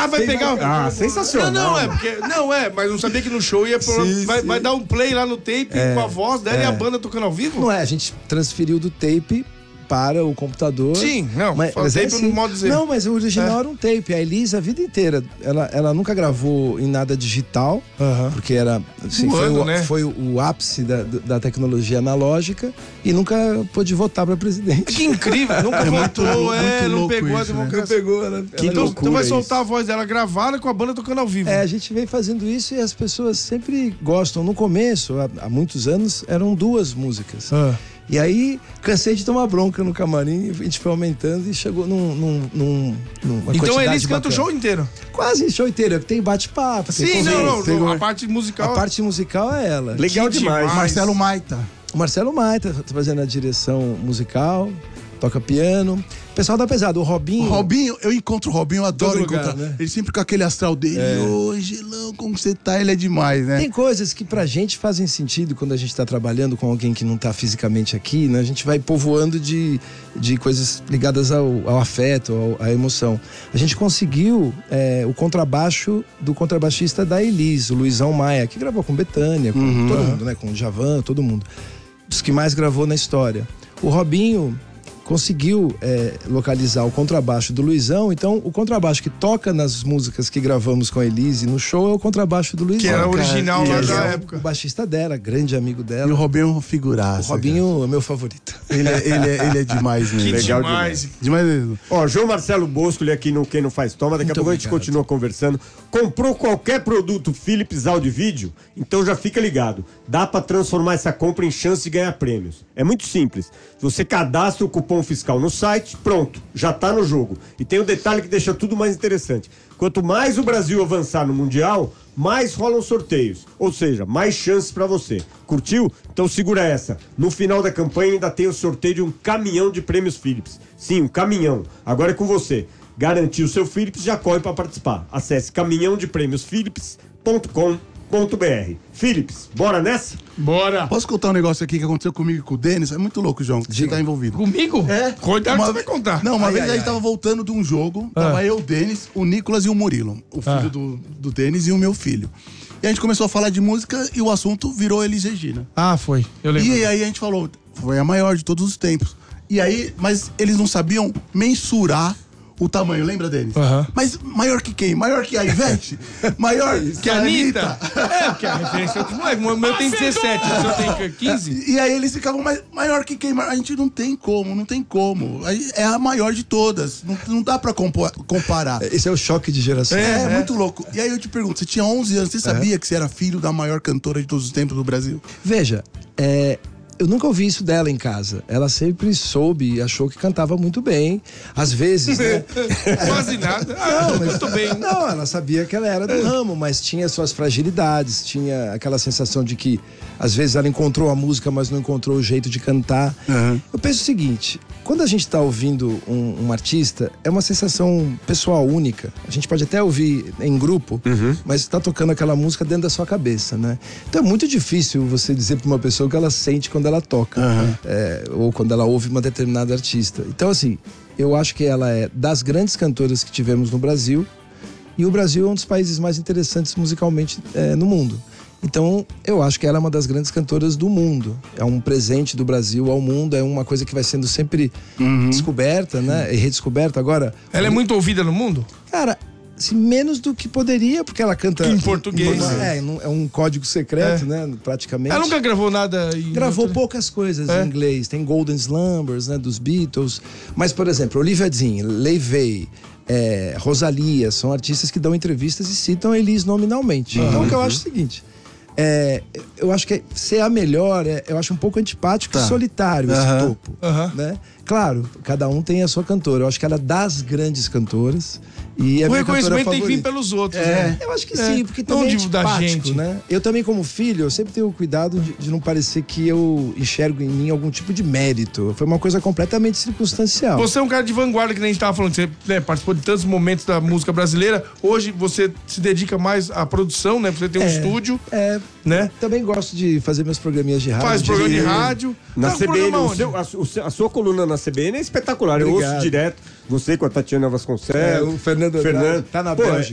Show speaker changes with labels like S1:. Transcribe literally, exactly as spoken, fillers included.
S1: Ah, vai pegar...
S2: Ah, sensacional.
S1: Não, não, é porque... Não, é, mas não sabia que no show ia... Pro...
S3: Sim,
S1: vai,
S3: sim.
S1: vai dar um play lá no tape
S3: É,
S1: com a voz dela
S3: é.
S1: e a banda tocando ao vivo?
S3: Não é, a gente transferiu do tape para o computador.
S1: Sim, não,
S3: mas,
S1: fala
S3: mas é
S1: tape
S3: assim.
S1: no modo dizer.
S3: Não, mas o original
S1: É.
S3: era um tape. A Elisa, a vida inteira, ela, ela nunca gravou em nada digital,
S1: Aham.
S3: porque era, assim, foi,
S1: Voando,
S3: o,
S1: né?
S3: foi o ápice da, da tecnologia analógica e nunca pôde votar para presidente.
S1: Que incrível, nunca
S4: É
S1: voltou,
S4: muito lou-
S1: é,
S4: muito
S1: não
S4: louco
S1: pegou a
S4: isso, né?
S1: democracia.
S3: pegou, ela,
S2: Que
S1: Então,
S2: loucura
S1: tu vai
S2: isso.
S1: soltar a voz dela gravada com a banda tocando ao vivo.
S3: É, a gente vem fazendo isso e as pessoas sempre gostam. No começo, há, há muitos anos, eram duas músicas.
S1: Ah.
S3: E aí, cansei de tomar bronca no camarim, a gente foi aumentando e chegou num, num, num, numa
S1: Então
S3: quantidade
S1: eles cantam o
S3: bacana.
S1: show inteiro.
S3: Quase show inteiro, tem bate-papo. tem
S1: Sim, não,
S3: conversa,
S1: não,
S3: tem-
S1: não, a parte musical...
S3: A parte musical é ela.
S2: Legal
S1: Que
S2: demais.
S1: demais.
S4: Marcelo Maita.
S3: O Marcelo Maita tá fazendo a direção musical, toca piano. O pessoal da pesada, o
S4: O
S3: Robinho.
S4: Robinho, eu encontro o Robinho, eu adoro
S3: Todo lugar,
S4: encontrar.
S3: né?
S4: Ele sempre com aquele astral dele. Ô, Gelão, como você tá? Ele é demais, né?
S3: Tem coisas que pra gente fazem sentido quando a gente tá trabalhando com alguém que não tá fisicamente aqui, né? A gente vai povoando de, de coisas ligadas ao, ao afeto, ao, à emoção. A gente conseguiu é, o contrabaixo do contrabaixista da Elis, o Luizão Maia, que gravou com Bethânia, com todo mundo, né? Com o Djavan, todo mundo. Dos que mais gravou na história. O Robinho conseguiu é, localizar o contrabaixo do Luizão, então o contrabaixo que toca nas músicas que gravamos com a Elise no show é o contrabaixo do Luizão.
S1: Que era o original
S4: Cara,
S1: lá
S4: e
S1: da
S4: é o-
S1: época.
S3: O baixista dela, grande amigo
S4: E
S3: dela.
S4: o Robinho é um figuraça.
S3: O Robinho é meu favorito.
S4: cara. Ele é, ele, é, ele é demais
S1: Que
S4: mesmo.
S2: Legal
S1: demais.
S4: Demais mesmo.
S2: Ó, João Marcelo Bosco, ele aqui no Quem Não Faz Toma. Daqui
S3: Muito
S2: a pouco a gente
S3: obrigado.
S2: continua conversando. Comprou qualquer produto Philips áudio e vídeo? Então já fica ligado. Dá pra transformar essa compra em chance de ganhar prêmios. É muito simples. Você cadastra o cupom fiscal no site, pronto, já tá no jogo. E tem um detalhe que deixa tudo mais interessante. Quanto mais o Brasil avançar no Mundial, mais rolam sorteios. Ou seja, mais chances pra você. Curtiu? Então segura essa. No final da campanha ainda tem o sorteio de um caminhão de prêmios Philips. Sim, um caminhão. Agora é com você. Garantiu o seu Philips, já corre pra participar. Acesse caminhão de prêmios philips ponto com ponto br. Philips, bora nessa?
S1: Bora.
S4: Posso contar um negócio aqui que aconteceu comigo e com o Denis? É muito louco, João, que você tá envolvido.
S1: Comigo?
S4: É.
S1: Cuidado que
S4: Uma-
S1: você vai contar.
S4: Não, uma
S3: Ai,
S4: vez
S3: ai,
S4: a gente
S3: ai.
S4: tava voltando de um jogo, tava eu, o Denis, o Nicolas e o Murilo, o filho
S1: Ah.
S4: do, do Denis e o meu filho. E a gente começou a falar de música e o assunto virou Elis Regina.
S1: Ah, foi. Eu lembro.
S4: E aí a gente falou, foi a maior de todos os tempos. E aí, mas eles não sabiam mensurar o tamanho, lembra, Denis?
S1: Aham.
S4: Mas maior que quem? Maior que a Ivete? Maior
S1: Que a Anitta? É, porque a referência é outro moleque. O meu tem dezessete, o seu tem quinze?
S4: E aí eles ficavam, mas maior que quem? A gente não tem como, não tem como. Aí é a maior de todas. Não, não dá pra compo- comparar.
S3: Esse é o choque de geração.
S4: É, muito louco. E aí eu te pergunto, você tinha onze anos, você sabia que você era filho da maior cantora de todos os tempos do Brasil?
S3: Veja, é, eu nunca ouvi isso dela em casa. Ela sempre soube e achou que cantava muito bem. Às vezes, né?
S1: Quase nada. Ah,
S3: Não, mas-
S1: muito bem.
S3: Não, ela sabia que ela era do ramo, mas tinha suas fragilidades, tinha aquela sensação de que às vezes ela encontrou a música, mas não encontrou o jeito de cantar.
S4: Uhum.
S3: Eu penso o seguinte: quando a gente está ouvindo um, um artista, é uma sensação pessoal única. A gente pode até ouvir em grupo, mas está tocando aquela música dentro da sua cabeça, né? Então é muito difícil você dizer para uma pessoa o que ela sente quando ela toca, é, ou quando ela ouve uma determinada artista. Então, assim, eu acho que ela é das grandes cantoras que tivemos no Brasil, e o Brasil é um dos países mais interessantes musicalmente é, no mundo. Então, eu acho que ela é uma das grandes cantoras do mundo. É um presente do Brasil ao mundo, é uma coisa que vai sendo sempre descoberta, né? E redescoberta. Agora,
S1: Ela é muito ouvida no mundo?
S3: cara, assim, menos do que poderia, porque ela canta
S1: Em português.
S3: É, num- é um código secreto, né? Praticamente.
S1: Ela nunca gravou nada em...
S3: Gravou
S1: outro-
S3: poucas coisas
S1: É.
S3: em inglês. Tem Golden Slumbers, né, dos Beatles. Mas, por exemplo, Olivia Dean, Leivey, é, Rosalia, são artistas que dão entrevistas e citam a Elis nominalmente. Então, o que eu acho é o seguinte... É, eu acho que ser a melhor, é, eu acho um pouco antipático
S4: Tá.
S3: e solitário esse
S4: Aham.
S3: topo,
S1: Aham.
S3: né? Claro, cada um tem a sua cantora. Eu acho que ela é das grandes cantoras e é a
S1: O
S3: minha cantora
S1: reconhecimento tem que vir
S3: favorita.
S1: pelos outros,
S4: É.
S1: né?
S3: Eu acho que
S1: É.
S3: sim, porque
S1: Não
S3: também é
S1: de- da
S3: antipático,
S1: gente.
S3: né? Eu também, como filho, eu sempre tenho cuidado de, de não parecer que eu enxergo em mim algum tipo de mérito. Foi uma coisa completamente circunstancial.
S1: Você é um cara de vanguarda, que nem a gente tava falando. Você, né, participou de tantos momentos da música brasileira. Hoje você se dedica mais à produção, né? Você tem um
S3: É,
S1: estúdio,
S3: É,
S1: né?
S3: também gosto de fazer meus programinhas de rádio.
S1: Faz programa de rádio.
S2: Na
S1: Tá,
S2: C B N,
S1: programa
S2: o
S1: onde?
S2: seu- a, su- o seu- a sua coluna na C B N é espetacular. Eu
S3: Obrigado.
S2: ouço direto. Você com a Tatiana Vasconcelos.
S3: É, o Fernando Andrade.
S2: Fernando.
S3: Tá na
S2: Pô,
S3: Bélgica.